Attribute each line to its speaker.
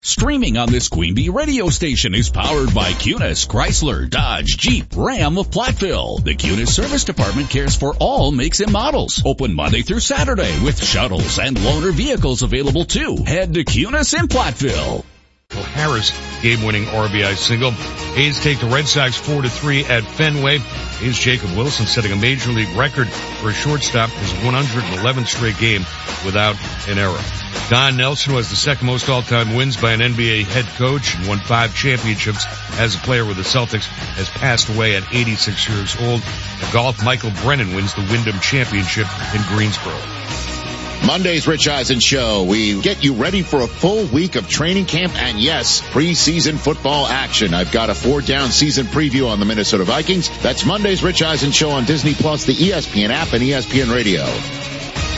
Speaker 1: Streaming on this Queen Bee radio station is powered by Cunis, Chrysler, Dodge, Jeep, Ram of Platteville. The Cunis Service Department cares for all makes and models. Open Monday through Saturday with shuttles and loaner vehicles available too. Head to Cunis in Platteville.
Speaker 2: Harris game-winning RBI single. A's take the Red Sox 4-3 at Fenway. A's Jacob Wilson setting a major league record for a shortstop, his 111th straight game without an error. Don Nelson, who has the second most all-time wins by an NBA head coach and won 5 championships as a player with the Celtics, has passed away at 86 years old. In golf, Michael Brennan wins the Wyndham Championship in Greensboro.
Speaker 3: Monday's Rich Eisen Show. We get you ready for a full week of training camp and, yes, preseason football action. I've got a 4-down season preview on the Minnesota Vikings. That's Monday's Rich Eisen Show on Disney Plus, the ESPN app, and ESPN Radio.